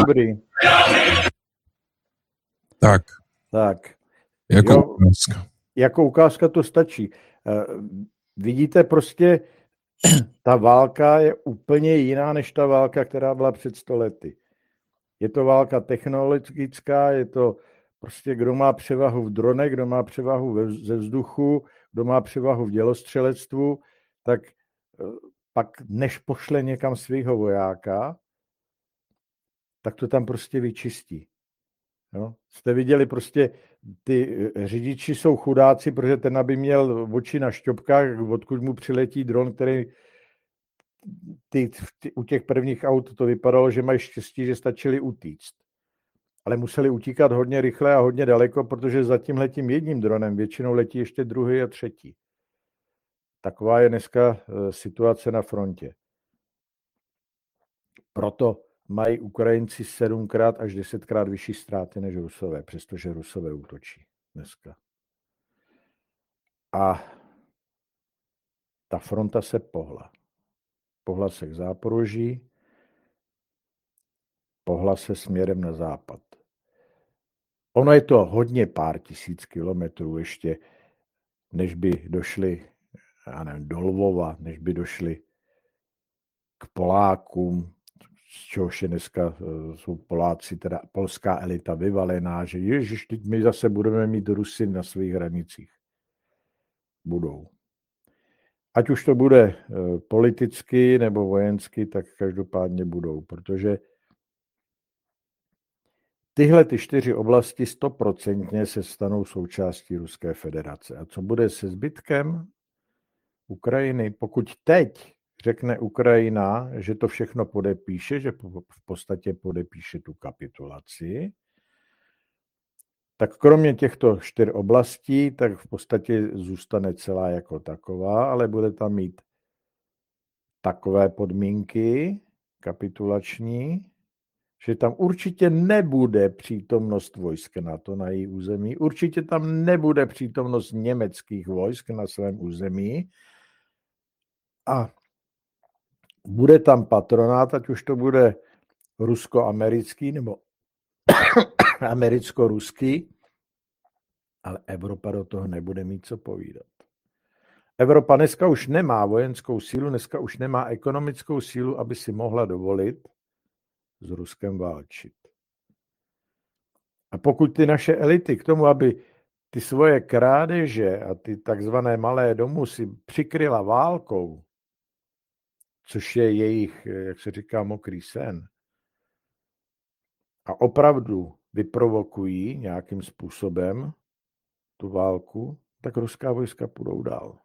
dobrý. Tak. Jako ukázka. Jako ukázka to stačí. Vidíte, prostě ta válka je úplně jiná než ta válka, která byla před 100 lety. Je to válka technologická, je to prostě, kdo má převahu v dronech, kdo má převahu ze vzduchu, kdo má převahu v dělostřelectvu, tak pak než pošle někam svého vojáka, tak to tam prostě vyčistí. Jo? Jste viděli, prostě ty řidiči jsou chudáci, protože ten, aby měl oči na šťopkách, odkud mu přiletí dron, který u těch prvních aut to vypadalo, že mají štěstí, že stačili utíct. Ale museli utíkat hodně rychle a hodně daleko, protože za tímhletím jedním dronem většinou letí ještě druhý a třetí. Taková je dneska situace na frontě. Proto mají Ukrajinci 7x až 10x vyšší ztráty než Rusové, přestože Rusové útočí dneska. A ta fronta se pohla. Pohla se k Záporoží, pohla se směrem na západ. Ono je to hodně pár tisíc kilometrů ještě, než by došli, já nevím, do Lvova, než by došli k Polákům, z čehož je dneska jsou Poláci, teda polská elita vyvalená, že ježiš, teď my zase budeme mít Rusy na svých hranicích. Budou. Ať už to bude politicky nebo vojensky, tak každopádně budou, protože tyhle ty 4 oblasti 100% se stanou součástí Ruské federace. A co bude se zbytkem Ukrajiny? Pokud teď řekne Ukrajina, že to všechno podepíše, že v podstatě podepíše tu kapitulaci, tak kromě těchto 4 oblastí, tak v podstatě zůstane celá jako taková, ale bude tam mít takové podmínky kapitulační, že tam určitě nebude přítomnost vojsk NATO na její území, určitě tam nebude přítomnost německých vojsk na svém území a bude tam patronát, ať už to bude rusko-americký nebo americko-ruský, ale Evropa do toho nebude mít co povídat. Evropa dneska už nemá vojenskou sílu, dneska už nemá ekonomickou sílu, aby si mohla dovolit s Ruskem válčit. A pokud ty naše elity k tomu, aby ty svoje krádeže a ty takzvané malé domy si přikryla válkou, což je jejich, jak se říká, mokrý sen, a opravdu vyprovokují nějakým způsobem tu válku, tak ruská vojska půjdou dál.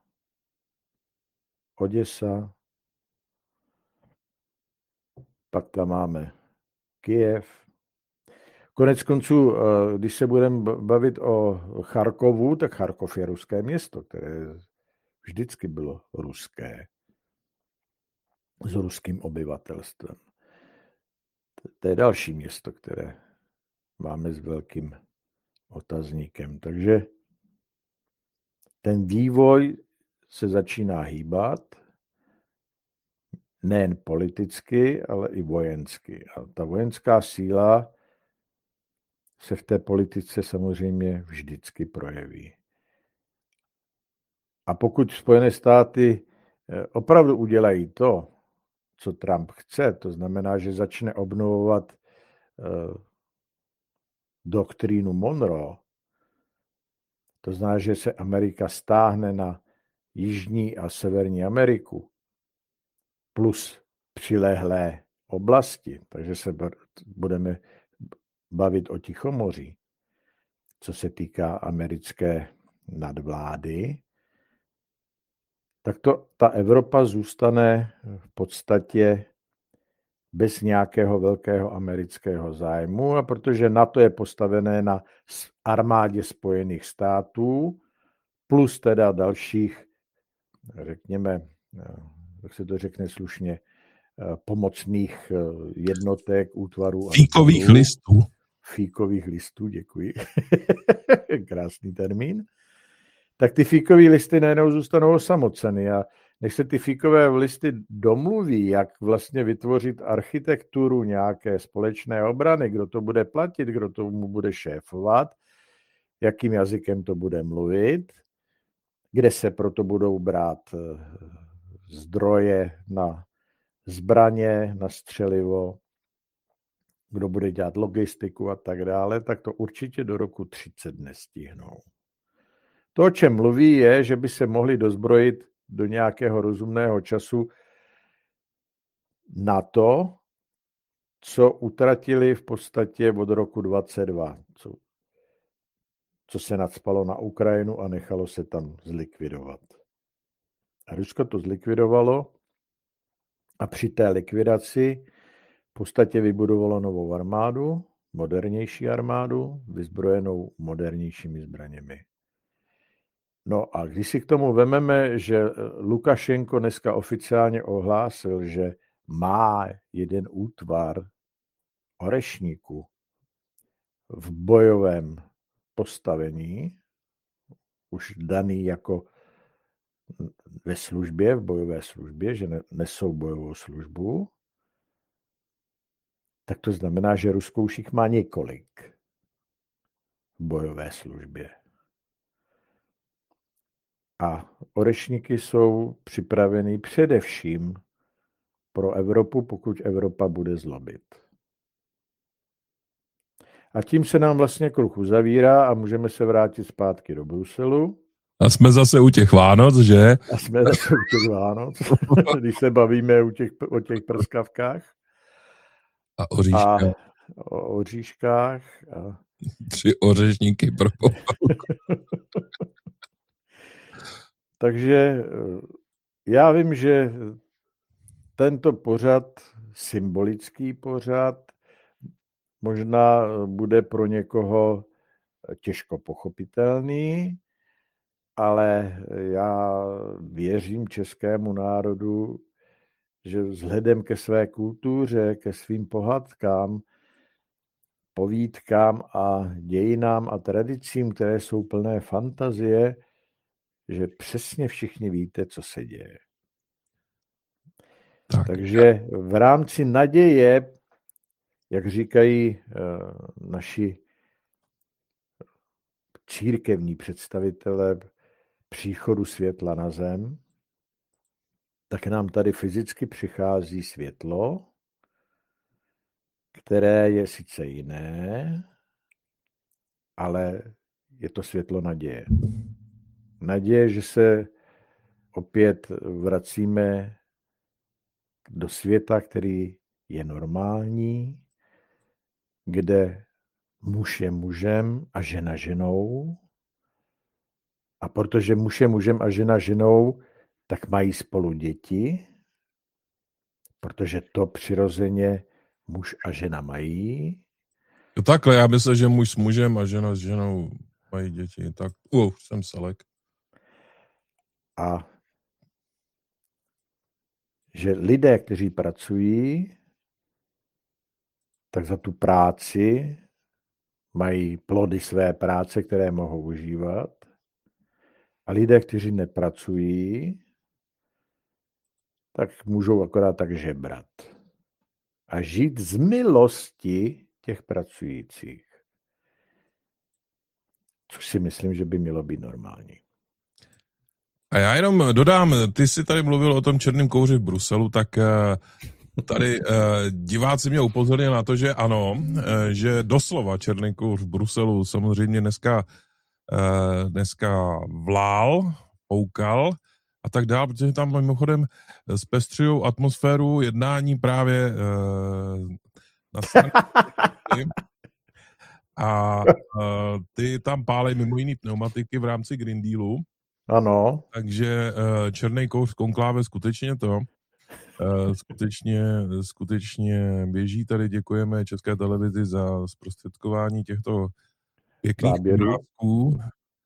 Oděsa, pak tam máme Kyjev. Konec konců, když se budeme bavit o Charkovu, tak Charkov je ruské město, které vždycky bylo ruské. S ruským obyvatelstvem. To je další město, které máme s velkým otazníkem. Takže ten vývoj se začíná hýbat, nejen politicky, ale i vojensky. A ta vojenská síla se v té politice samozřejmě vždycky projeví. A pokud Spojené státy opravdu udělají to, co Trump chce, to znamená, že začne obnovovat doktrínu Monroe, to znamená, že se Amerika stáhne na Jižní a Severní Ameriku plus přilehlé oblasti, takže se budeme bavit o Tichomoří, co se týká americké nadvlády, tak ta Evropa zůstane v podstatě bez nějakého velkého amerického zájmu, a protože NATO je postavené na armádě Spojených států, plus teda dalších, řekněme, jak se to řekne slušně, pomocných jednotek, útvarů. Fíkových listů. Fíkových listů, děkuji. Krásný termín. Tak ty fíkové listy najednou zůstanou osamoceny a než se ty fíkové listy domluví, jak vlastně vytvořit architekturu nějaké společné obrany, kdo to bude platit, kdo tomu bude šéfovat, jakým jazykem to bude mluvit, kde se proto budou brát zdroje na zbraně, na střelivo, kdo bude dělat logistiku a tak dále, tak to určitě do roku 30 nestihnou. To, o čem mluví, je, že by se mohli dozbrojit do nějakého rozumného času na to, co utratili v podstatě od roku 22, co se nacpalo na Ukrajinu a nechalo se tam zlikvidovat. A Rusko to zlikvidovalo a při té likvidaci v podstatě vybudovalo novou armádu, modernější armádu, vyzbrojenou modernějšími zbraněmi. No a když si k tomu vememe, že Lukašenko dneska oficiálně ohlásil, že má jeden útvar orešníku v bojovém postavení, už daný jako ve službě, v bojové službě, že nesou bojovou službu, tak to znamená, že Rusko už jich má několik v bojové službě. A orešníky jsou připraveny především pro Evropu, pokud Evropa bude zlobit. A tím se nám vlastně kruh uzavírá a můžeme se vrátit zpátky do Bruselu. A jsme zase u těch Vánoc, že? A jsme zase u těch Vánoc, když se bavíme o těch prskavkách. A oříškách. A o oříškách. A... 3 ořešníky pro Takže já vím, že tento pořad, symbolický pořad, možná bude pro někoho těžko pochopitelný, ale já věřím českému národu, že vzhledem ke své kultuře, ke svým pohádkám, povídkám a dějinám a tradicím, které jsou plné fantazie, že přesně všichni víte, co se děje. Takže v rámci naděje, jak říkají naši církevní představitelé příchodu světla na zem, tak nám tady fyzicky přichází světlo, které je sice jiné, ale je to světlo naděje. Naděje, že se opět vracíme do světa, který je normální, kde muž je mužem a žena ženou. A protože muž je mužem a žena ženou, tak mají spolu děti, protože to přirozeně muž a žena mají. Takhle, já myslím, že muž s mužem a žena s ženou mají děti. Tak, jsem selek. A že lidé, kteří pracují, tak za tu práci mají plody své práce, které mohou užívat. A lidé, kteří nepracují, tak můžou akorát tak žebrat. A žít z milosti těch pracujících. Což si myslím, že by mělo být normální. A já jenom dodám, ty jsi tady mluvil o tom černém kouři v Bruselu, tak tady diváci mě upozornili na to, že ano, že doslova černý kouř v Bruselu samozřejmě dneska vlál, poukal a tak dále, protože tam mimochodem zpestřují atmosféru jednání právě na straně a ty tam pálej mimo jiný pneumatiky v rámci Green Dealu. Ano. Takže černý kouř v konkláve skutečně to. Skutečně běží. Tady děkujeme České televizi za zprostředkování těchto pěkných obrázků.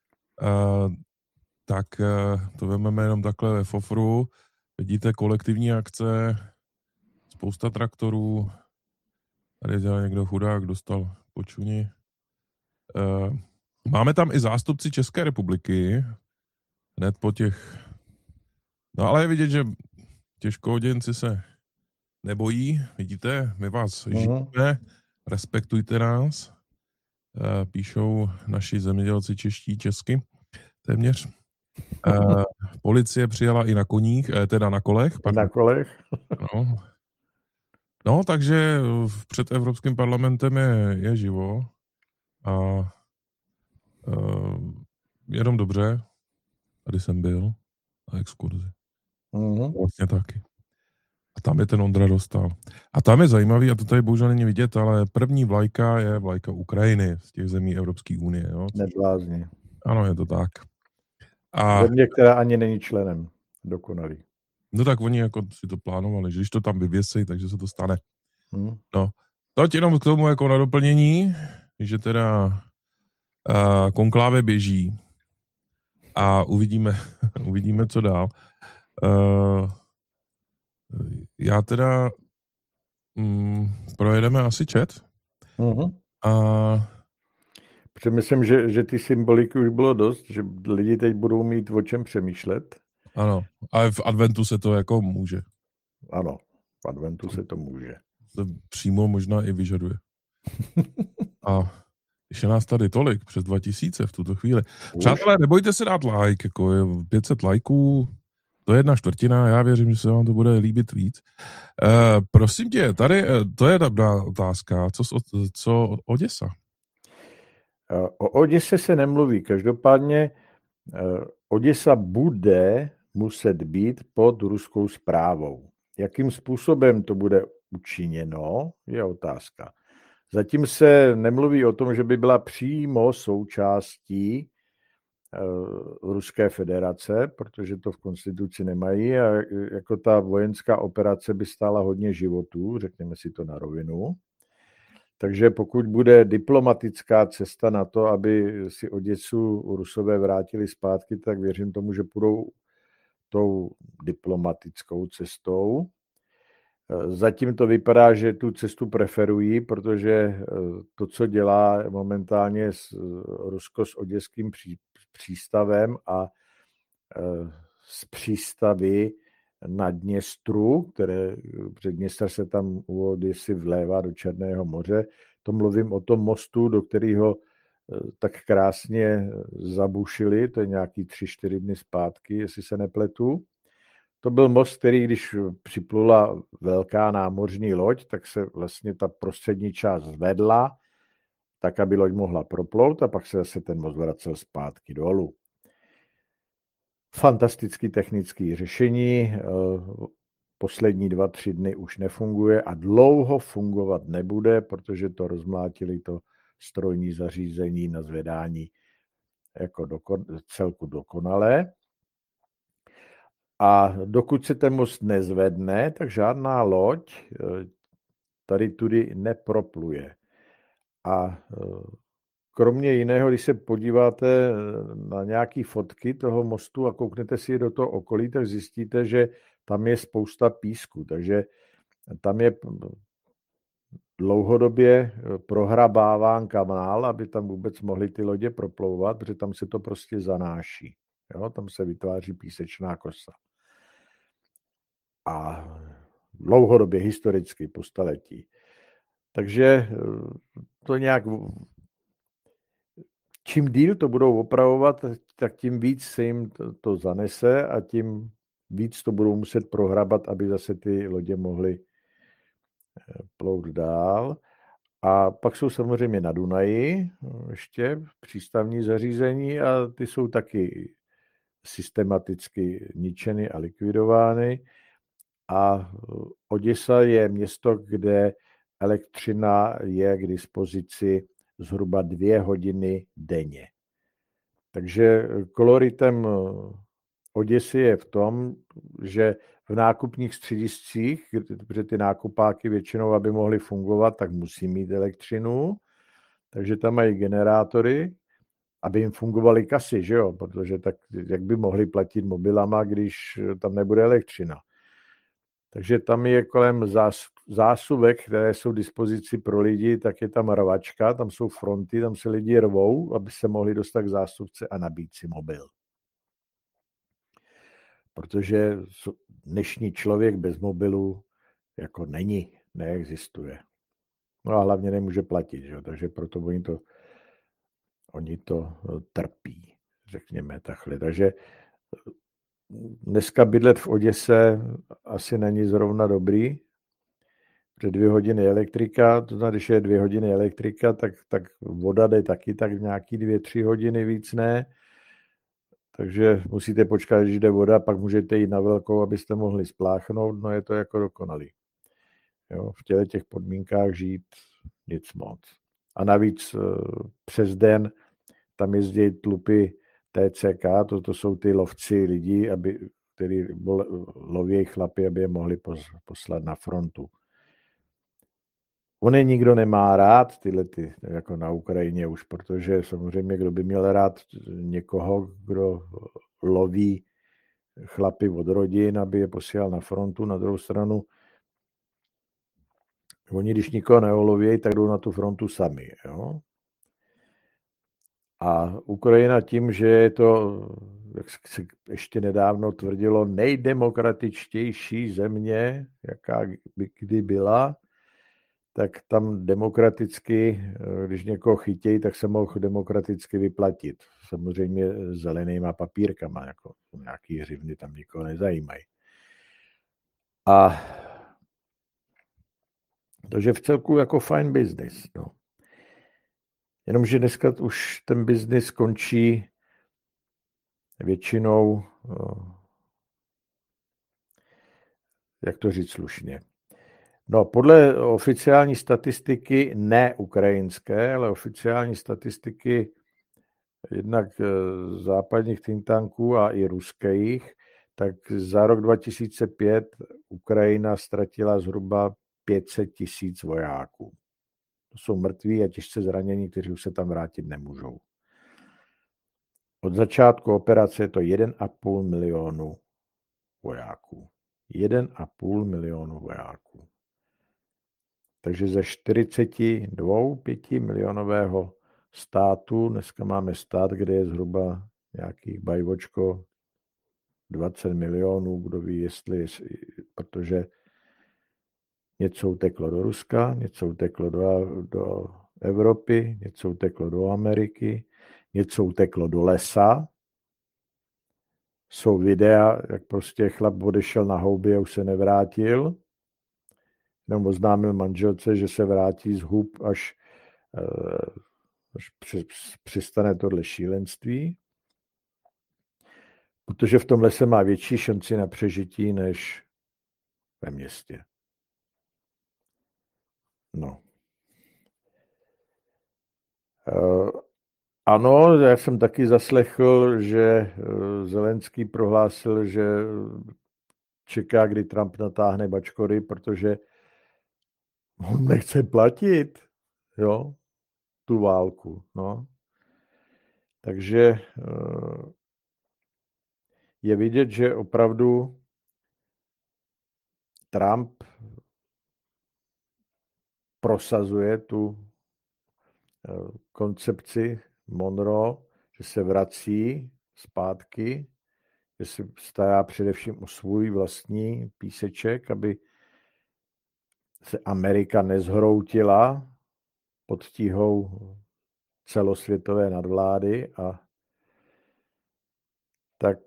Tak to vezmeme jenom takhle ve fofru. Vidíte kolektivní akce, spousta traktorů. Tady někdo chudák dostal počuni. Máme tam i zástupci České republiky. Hned po těch No ale je vidět, že těžkohoděnci se nebojí. Vidíte, my vás žijeme, respektujte nás. Píšou naši zemědělci čeští, česky, téměř. Policie přijela i na koních, teda na kolech. Pardon. Na kolech. No, takže před Evropským parlamentem je živo a jenom dobře. Tady jsem byl na exkurzi. Vlastně taky. A tam je ten Ondra Dostál. A tam je zajímavý, a to tady bohužel není vidět, ale první vlajka je vlajka Ukrajiny z těch zemí Evropské unie. Jo? Neblázni. Ano, je to tak. A země, která ani není členem. Dokonalý. No tak oni jako si to plánovali, že když to tam vyvěsí, takže se to stane. No, teď jenom k tomu jako na doplnění, že teda konkláve běží a uvidíme, co dál. Já teda projedeme asi chat. Protože myslím, že ty symboliky už bylo dost, že lidi teď budou mít o čem přemýšlet. Ano, ale v adventu se to jako může. Ano, v adventu se to může. To přímo možná i vyžaduje. A když je nás tady tolik, přes 2000 v tuto chvíli. Přátelé, nebojte se dát like, jako je 500 lajků, to je 1/4, já věřím, že se vám to bude líbit víc. Prosím tě, tady, to je dobrá otázka, co Oděsa? O Oděse se nemluví, každopádně Oděsa bude muset být pod ruskou správou. Jakým způsobem to bude učiněno, je otázka. Zatím se nemluví o tom, že by byla přímo součástí Ruské federace, protože to v konstituci nemají a jako ta vojenská operace by stála hodně životů, řekněme si to na rovinu. Takže pokud bude diplomatická cesta na to, aby si Oděsu Rusové vrátili zpátky, tak věřím tomu, že půjdou tou diplomatickou cestou. Zatím to vypadá, že tu cestu preferují, protože to, co dělá momentálně Rusko s oděským přístavem a z přístavy na Dněstru, Dněstr se tam u Oděsy vlévá do Černého moře. To mluvím o tom mostu, do kterého tak krásně zabušili, to je nějaký 3-4 dny zpátky, jestli se nepletu. To byl most, který, když připlula velká námořní loď, tak se vlastně ta prostřední část zvedla, tak, aby loď mohla proplout a pak se zase ten most vracel zpátky dolů. Fantastické technické řešení. Poslední 2-3 dny už nefunguje a dlouho fungovat nebude, protože to rozmlátili to strojní zařízení na zvedání jako celku dokonalé. A dokud se ten most nezvedne, tak žádná loď tady tudy nepropluje. A kromě jiného, když se podíváte na nějaké fotky toho mostu a kouknete si do toho okolí, tak zjistíte, že tam je spousta písku. Takže tam je dlouhodobě prohrabáván kanál, aby tam vůbec mohly ty lodě proplouvat, protože tam se to prostě zanáší. Jo? Tam se vytváří písečná kosa. A dlouhodobě, historicky, po staletí. Takže to nějak, čím díl to budou opravovat, tak tím víc se jim to zanese a tím víc to budou muset prohrabat, aby zase ty lodě mohly plout dál. A pak jsou samozřejmě na Dunaji ještě přístavní zařízení a ty jsou taky systematicky ničeny a likvidovány. A Oděsa je město, kde elektřina je k dispozici zhruba 2 hodiny denně. Takže koloritem Oděsy je v tom, že v nákupních střediscích, protože ty nákupáky většinou, aby mohly fungovat, tak musí mít elektřinu, takže tam mají generátory, aby jim fungovaly kasy, že jo? Protože tak, jak by mohli platit mobilama, když tam nebude elektřina. Takže tam je kolem zásuvek, které jsou k dispozici pro lidi, tak je tam rvačka, tam jsou fronty, tam se lidi rvou, aby se mohli dostat k zásuvce a nabít si mobil. protože dnešní člověk bez mobilu jako neexistuje. No a hlavně nemůže platit, že? Takže proto oni to trpí, řekněme takhle. Takže dneska bydlet v Oděse asi není zrovna dobrý, protože 2 hodiny elektrika, to znamená, když je 2 hodiny elektrika, tak voda jde taky tak nějaký 2-3 hodiny, víc ne. Takže musíte počkat, když jde voda, pak můžete jít na velkou, abyste mohli spláchnout, no je to jako dokonalý. Jo, v těch podmínkách žít nic moc. A navíc přes den tam jezdí tlupy TCK, to jsou ty lovci lidí, kteří loví chlapy, aby je mohli poslat na frontu. On je nikdo nemá rád, jako na Ukrajině už, protože samozřejmě kdo by měl rád někoho, kdo loví chlapy od rodin, aby je posílal na frontu. Na druhou stranu, oni, když nikoho neolovějí, tak jdou na tu frontu sami. Jo? A Ukrajina tím, že je to, jak se ještě nedávno tvrdilo, nejdemokratičtější země, jaká by kdy byla, tak tam demokraticky, když někoho chytějí, tak se mohl demokraticky vyplatit. Samozřejmě zelenýma papírkama, jako nějaký hřivny tam nikoho nezajímají. A takže v celku jako fajn biznis. No. Jenomže dneska už ten biznis končí většinou, jak to říct slušně. No, podle oficiální statistiky, ne ukrajinské, ale oficiální statistiky jednak západních think tanků a i ruských, tak za rok 2005 Ukrajina ztratila zhruba 500 000 vojáků. To jsou mrtví a těžce zranění, kteří už se tam vrátit nemůžou. Od začátku operace je to 1,5 milionu vojáků. 1,5 milionu vojáků. Takže ze 42,5 milionového státu, dneska máme stát, kde je zhruba nějaký bajvočko 20 milionů, kdo ví, jestli, protože něco uteklo do Ruska, něco uteklo do Evropy, něco uteklo do Ameriky, něco uteklo do lesa. Jsou videa, jak prostě chlap odešel na houby a už se nevrátil. Jenom oznámil manželce, že se vrátí z hub, až přistane tohle šílenství. Protože v tom lese má větší šanci na přežití než ve městě. No. Ano, já jsem taky zaslechl, že Zelenský prohlásil, že čeká, kdy Trump natáhne bačkory, protože on nechce platit, jo, tu válku, no. Takže je vidět, že opravdu Trump prosazuje tu koncepci Monroe, že se vrací zpátky, že se stará především o svůj vlastní píseček, aby se Amerika nezhroutila pod tíhou celosvětové nadvlády a tak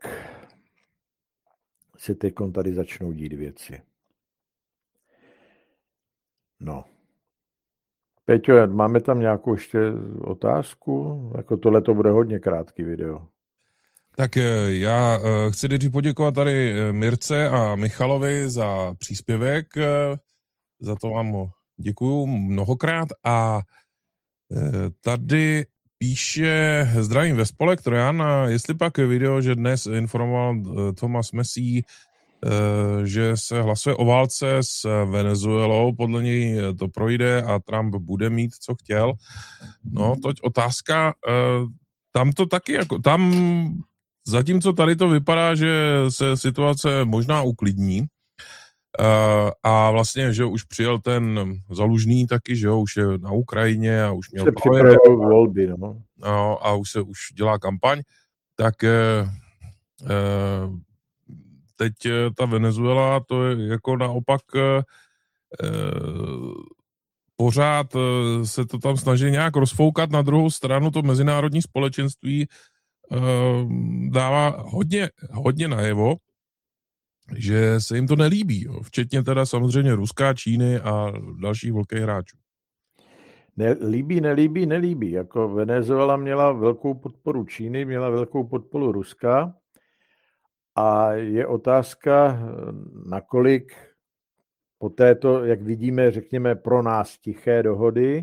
se teď tady začnou dít věci. No. Peťo, máme tam nějakou ještě otázku? Jako tohle to bude hodně krátký video. Tak já chci nejdřív poděkovat tady Mirce a Michalovi za příspěvek. Za to vám děkuju mnohokrát. A tady píše, zdravím ve spolek, Trojan, jestli pak video, že dnes informoval Thomas Messi, že se hlasuje o válce s Venezuelou, podle něj to projde a Trump bude mít, co chtěl. No, toť otázka, tam to taky, jako tam, zatímco tady to vypadá, že se situace možná uklidní, a vlastně, že už přijel ten Zalužný taky, že jo, už je na Ukrajině a už měl se připravují volby, no. A už dělá kampaň, tak teď ta Venezuela, to je jako naopak pořád se to tam snaží nějak rozfoukat. Na druhou stranu to mezinárodní společenství dává hodně najevo, že se jim to nelíbí, jo. Včetně teda samozřejmě Ruska, Číny a dalších velkých hráčů. Nelíbí. Jako Venezuela měla velkou podporu Číny, měla velkou podporu Ruska a je otázka, nakolik po této, jak vidíme, řekněme, pro nás tiché dohody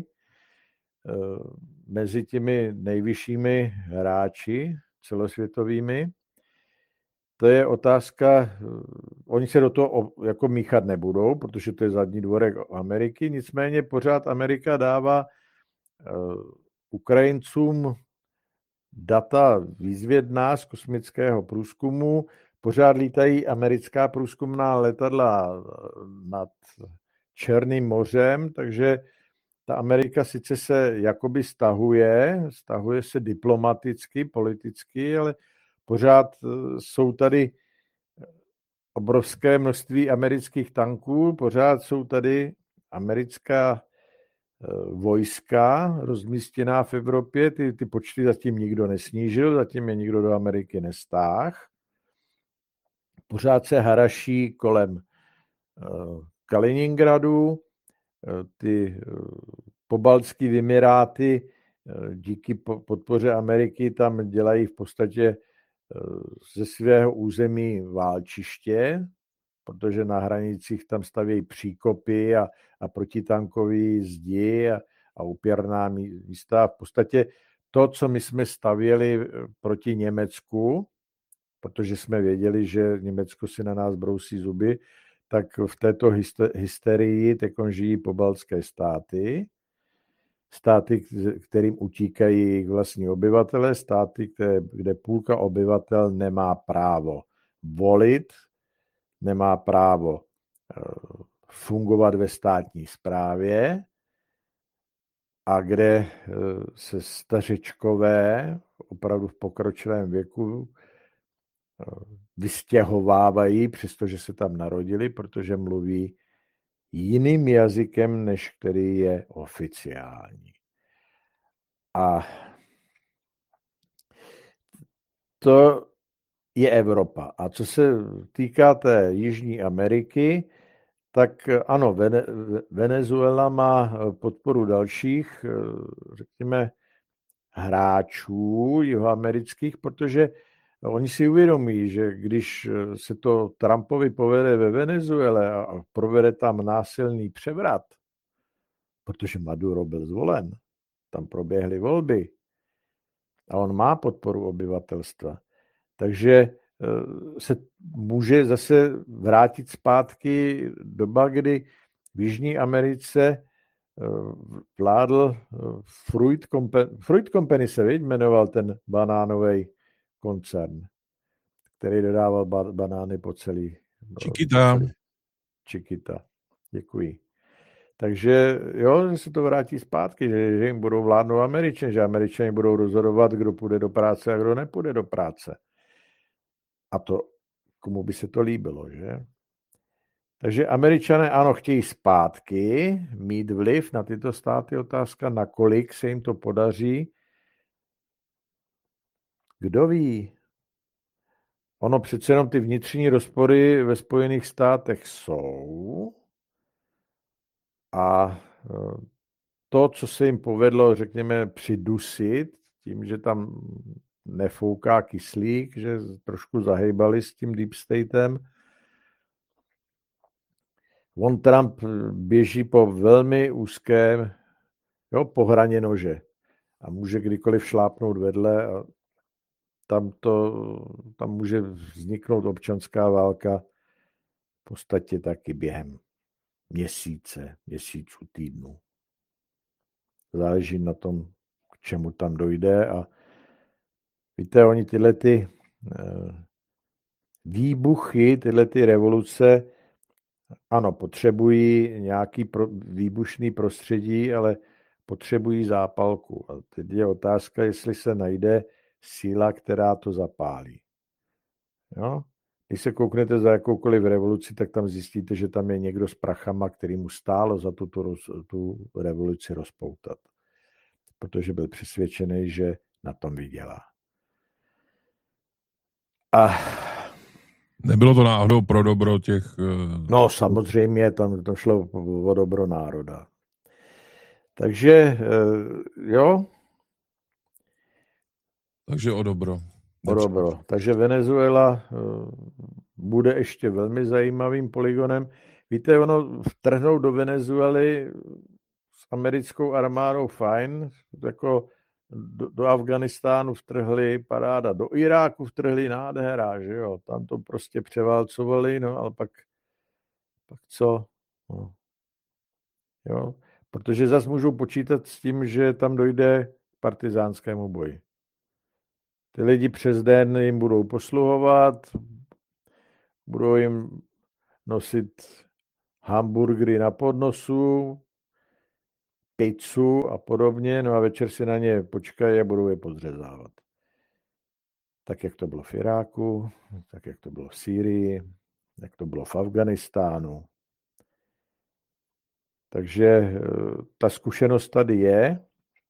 mezi těmi nejvyššími hráči celosvětovými, to je otázka, oni se do toho jako míchat nebudou, protože to je zadní dvorek Ameriky, nicméně pořád Amerika dává Ukrajincům data výzvědná z kosmického průzkumu, pořád lítají americká průzkumná letadla nad Černým mořem, takže ta Amerika sice se jakoby stahuje se diplomaticky, politicky, ale pořád jsou tady obrovské množství amerických tanků, pořád jsou tady americká vojska rozmístěná v Evropě, ty počty zatím nikdo nesnížil, zatím je nikdo do Ameriky nestáhl. Pořád se haraší kolem Kaliningradu, ty pobaltské Vymiráty díky podpoře Ameriky tam dělají v podstatě ze svého území válčiště, protože na hranicích tam stavějí příkopy a protitankové zdi a upěrná místa. V podstatě to, co my jsme stavěli proti Německu, protože jsme věděli, že Německo si na nás brousí zuby, tak v této hysterii teď žijí pobaltské státy, kterým utíkají jejich vlastní obyvatele, státy, kde půlka obyvatel nemá právo volit, nemá právo fungovat ve státní správě a kde se stařečkové opravdu v pokročilém věku vystěhovávají, přestože se tam narodili, protože mluví jiným jazykem, než který je oficiální. A to je Evropa. A co se týká té Jižní Ameriky, tak ano, Venezuela má podporu dalších, řekněme, hráčů jihoamerických, protože oni si uvědomí, že když se to Trumpovi povede ve Venezuele a provede tam násilný převrat, protože Maduro byl zvolen, tam proběhly volby a on má podporu obyvatelstva, takže se může zase vrátit zpátky doba, kdy v Jižní Americe vládl Fruit Company se jmenoval ten banánový koncern, který dodával banány po celý... Chiquita. Děkuji. Takže jo, že se to vrátí zpátky, že jim budou vládnout Američané, že Američané budou rozhodovat, kdo půjde do práce a kdo nepůjde do práce. A to, komu by se to líbilo, že? Takže Američané ano, chtějí zpátky mít vliv na tyto státy. Otázka, nakolik se jim to podaří. Kdo ví? Ono přece jenom ty vnitřní rozpory ve Spojených státech jsou. A to, co se jim povedlo, řekněme, přidusit, tím, že tam nefouká kyslík, že trošku zahejbali s tím deep statem. On Trump běží po velmi úzkém, po hraně nože a může kdykoliv šlápnout vedle a tam může vzniknout občanská válka v podstatě taky během měsíců, týdnů. Záleží na tom, k čemu tam dojde a víte, oni tyhle ty výbuchy, tyhle ty revoluce, ano, potřebují nějaký výbušný prostředí, ale potřebují zápalku. A teď je otázka, jestli se najde síla, která to zapálí. Jo? když se kouknete za jakoukoliv revoluci, tak tam zjistíte, že tam je někdo s prachama, který mu stálo za tu revoluci rozpoutat. Protože byl přesvědčený, že na tom vydělá. A Nebylo to náhodou pro dobro těch... no samozřejmě, tam to šlo o dobro národa. Takže jo. Takže o dobro. O dobro. Takže Venezuela bude ještě velmi zajímavým polygonem. Víte, ono vtrhnout do Venezuely s americkou armádou fajn, jako do Afganistánu vtrhli paráda, do Iráku vtrhli nádhera, že jo, tam to prostě převálcovali, no ale pak co? No. Jo, protože zas můžou počítat s tím, že tam dojde k partizánskému boji. Ty lidi přes den jim budou posluhovat, budou jim nosit hamburgery na podnosu, pizzu a podobně, no a večer si na ně počkají a budou je podřezávat. Tak, jak to bylo v Iráku, tak, jak to bylo v Sýrii, jak to bylo v Afganistánu. Takže ta zkušenost tady je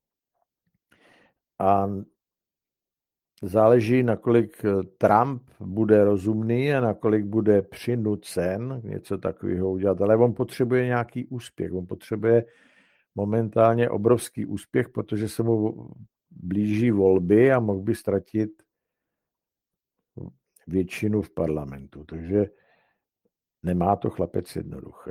a záleží, nakolik Trump bude rozumný a nakolik bude přinucen něco takového udělat. Ale on potřebuje nějaký úspěch. On potřebuje momentálně obrovský úspěch, protože se mu blíží volby a mohl by ztratit většinu v parlamentu. Takže nemá to chlapec jednoduché.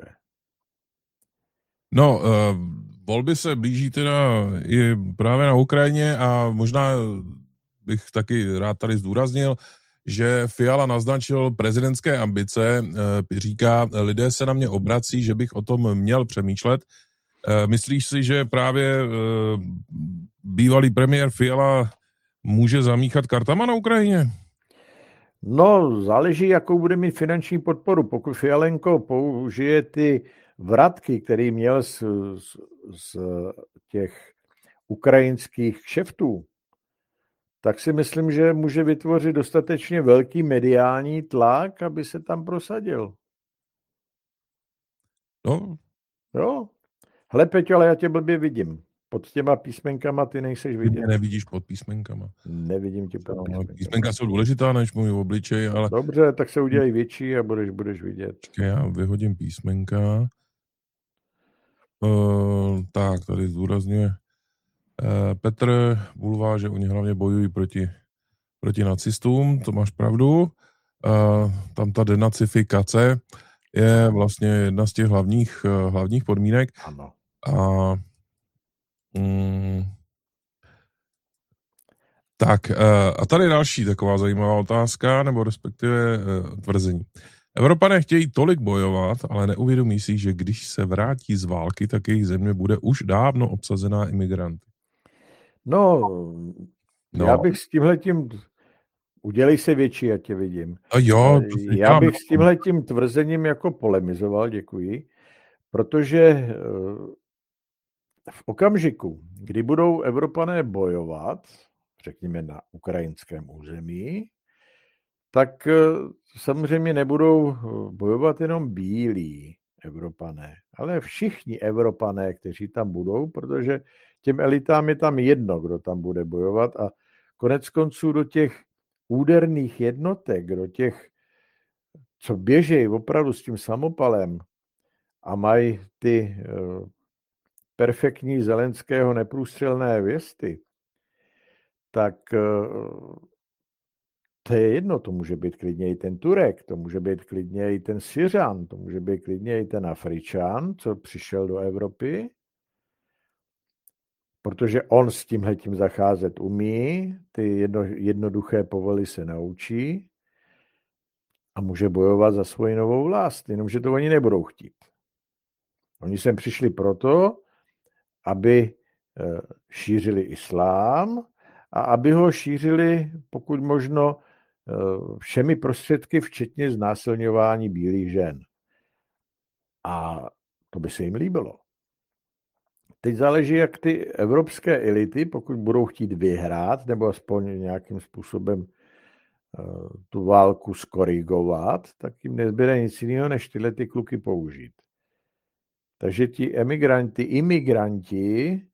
No, volby se blíží teda i právě na Ukrajině a možná bych taky rád tady zdůraznil, že Fiala naznačil prezidentské ambice, říká, lidé se na mě obrací, že bych o tom měl přemýšlet. Myslíš si, že právě bývalý premiér Fiala může zamíchat kartama na Ukrajině? No, záleží, jakou bude mít finanční podporu. Pokud Fialenko použije ty vratky, který měl z těch ukrajinských kšeftů, tak si myslím, že může vytvořit dostatečně velký mediální tlak, aby se tam prosadil. No. Jo. Hele, Peťo, ale já tě blbě vidím. Pod těma písmenkama ty nejseš vidět. Ty nevidíš pod písmenkama. Nevidím tě pod písmenkama. Písmenka jsou důležitá než můj obličej, ale... Dobře, tak se udělají větší a budeš vidět. Já vyhodím písmenka. Tak, tady zdůrazňuje Petr Bulvá, že oni hlavně bojují proti nacistům, to máš pravdu. Tam ta denacifikace je vlastně jedna z těch hlavních podmínek. Ano. Tak a tady další taková zajímavá otázka, nebo respektive tvrzení. Evropané chtějí tolik bojovat, ale neuvědomí si, že když se vrátí z války, tak jejich země bude už dávno obsazená imigranty. No, já bych s tímhletím, udělej se větší, já tě vidím. A jo, já bych s tímhletím tvrzením jako polemizoval, děkuji, protože v okamžiku, kdy budou Evropané bojovat, řekněme na ukrajinském území, tak samozřejmě nebudou bojovat jenom bílí Evropané, ale všichni Evropané, kteří tam budou, protože těm elitám je tam jedno, kdo tam bude bojovat a konec konců do těch úderných jednotek, do těch, co běžejí opravdu s tím samopalem a mají ty perfektní Zelenského neprůstřelné věsty, tak to je jedno, to může být klidně i ten Turek, to může být klidně i ten Syřan, to může být klidně i ten Afričan, co přišel do Evropy, protože on s tímhletím zacházet umí, ty jednoduché povely se naučí a může bojovat za svoji novou vlast, jenomže to oni nebudou chtít. Oni sem přišli proto, aby šířili islám a aby ho šířili pokud možno všemi prostředky, včetně znásilňování bílých žen. A to by se jim líbilo. Teď záleží, jak ty evropské elity, pokud budou chtít vyhrát, nebo aspoň nějakým způsobem tu válku skorigovat, tak jim nezbyde nic jiného, než tyhle ty kluky použít. Takže ti imigranti,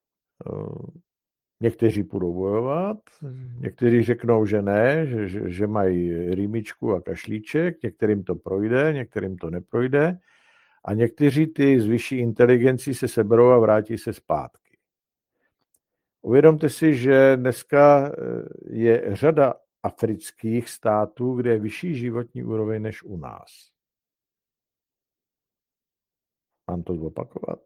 někteří půjdou bojovat, někteří řeknou, že ne, že mají rýmičku a kašlíček, některým to projde, některým to neprojde a někteří ty z vyšší inteligencí se seberou a vrátí se zpátky. Uvědomte si, že dneska je řada afrických států, kde je vyšší životní úroveň než u nás. Mám to zopakovat?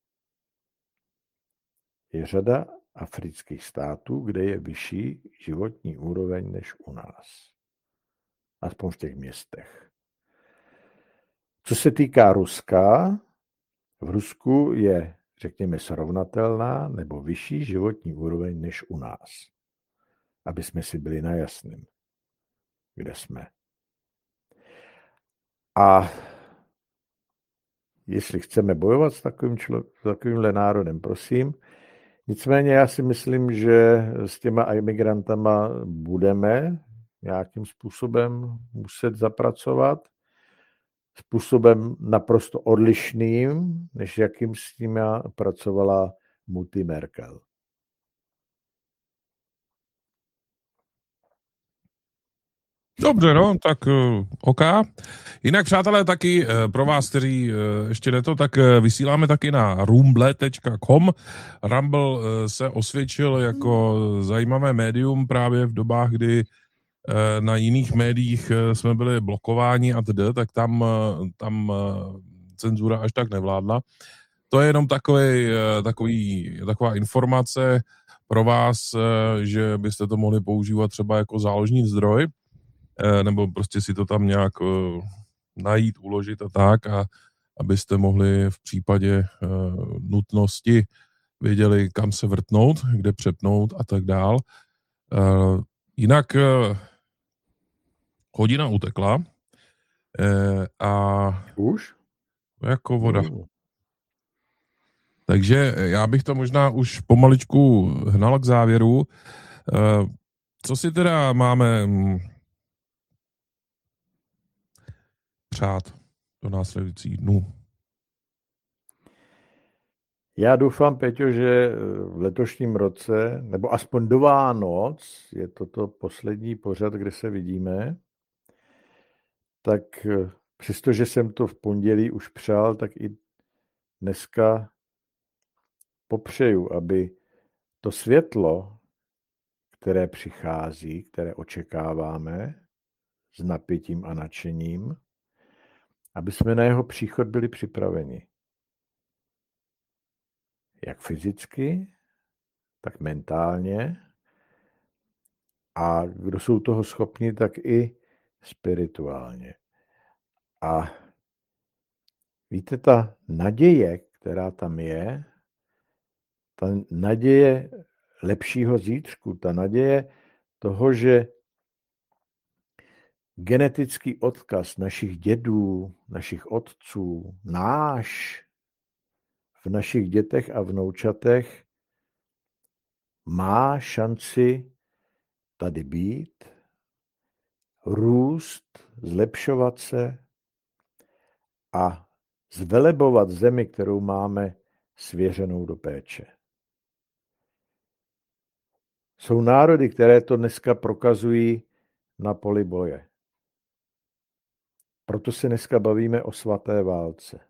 Je řada afrických států, kde je vyšší životní úroveň než u nás. Aspoň v těch městech. Co se týká Ruska, v Rusku je, řekněme, srovnatelná nebo vyšší životní úroveň než u nás. Aby jsme si byli na jasném, kde jsme. A jestli chceme bojovat s takovýmhle národem, prosím. Nicméně já si myslím, že s těma imigrantama budeme nějakým způsobem muset zapracovat. Způsobem naprosto odlišným, než jakým s nimi pracovala Mutti Merkel. Dobře, no, tak OK. Jinak, přátelé, taky pro vás, kteří ještě ne to, tak vysíláme taky na rumble.com. Rumble se osvědčil jako zajímavé médium právě v dobách, kdy na jiných médiích jsme byli blokováni a td., tak tam cenzura až tak nevládla. To je jenom taková informace pro vás, že byste to mohli používat třeba jako záložní zdroj, nebo prostě si to tam nějak najít, uložit a tak, a abyste mohli v případě nutnosti věděli, kam se vrtnout, kde přepnout a tak dál. Jinak hodina utekla a už? Jako voda. Takže já bych to možná už pomaličku hnal k závěru. Co si teda máme přát do následujících dnů? Já doufám, Peťo, že v letošním roce, nebo aspoň do Vánoc, je toto poslední pořad, kde se vidíme, tak přestože jsem to v pondělí už přál, tak i dneska popřeju, aby to světlo, které přichází, které očekáváme s napětím a nadšením, aby jsme na jeho příchod byli připraveni. Jak fyzicky, tak mentálně. A kdo jsou toho schopni, tak i spirituálně. A víte, ta naděje, která tam je, ta naděje lepšího zítřku, ta naděje toho, že genetický odkaz našich dědů, našich otců, náš v našich dětech a vnoučatech má šanci tady být, růst, zlepšovat se a zvelebovat zemi, kterou máme svěřenou do péče. Jsou národy, které to dneska prokazují na poli boje. Proto se dneska bavíme o svaté válce.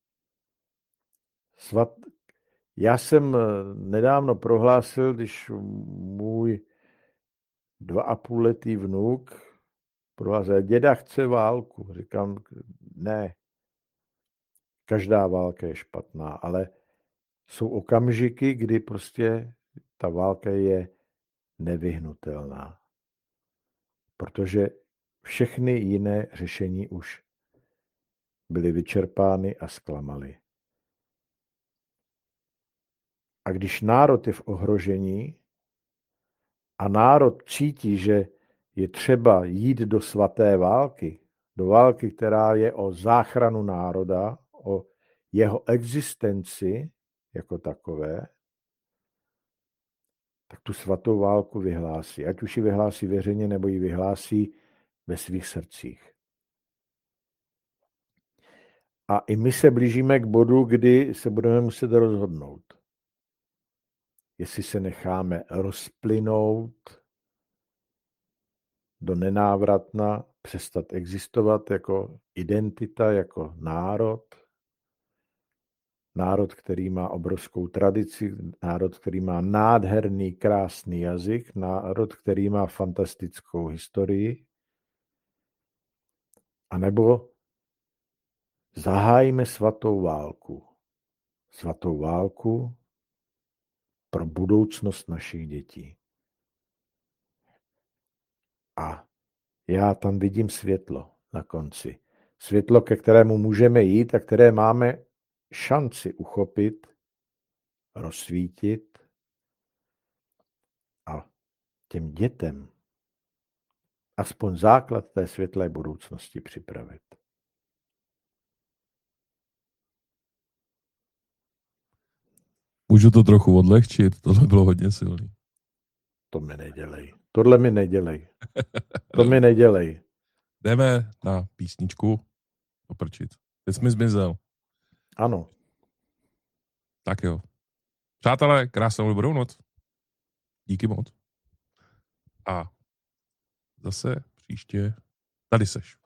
Já jsem nedávno prohlásil, když můj 2,5letý vnuk prohlásil, děda chce válku. Říkám, ne, každá válka je špatná, ale jsou okamžiky, kdy prostě ta válka je nevyhnutelná. Protože všechny jiné řešení už byly vyčerpány a zklamaly. A když národ je v ohrožení a národ cítí, že je třeba jít do svaté války, do války, která je o záchranu národa, o jeho existenci jako takové, tak tu svatou válku vyhlásí. Ať už ji vyhlásí veřejně, nebo ji vyhlásí ve svých srdcích. A i my se blížíme k bodu, kdy se budeme muset rozhodnout. Jestli se necháme rozplynout do nenávratna, přestat existovat jako identita, jako národ. Národ, který má obrovskou tradici, národ, který má nádherný, krásný jazyk, národ, který má fantastickou historii. A nebo zahájíme svatou válku. Svatou válku pro budoucnost našich dětí. A já tam vidím světlo na konci. Světlo, ke kterému můžeme jít a které máme šanci uchopit, rozsvítit a těm dětem aspoň základ té světlé budoucnosti připravit. Můžu to trochu odlehčit, tohle bylo hodně silný. To mi nedělej. Tohle mi nedělej. To mi nedělej. Jdeme na písničku oprčit. Teď jsi mi zmizel. Ano. Tak jo. Přátelé, krásnou dobrou noc. Díky moc. A zase příště tady seš.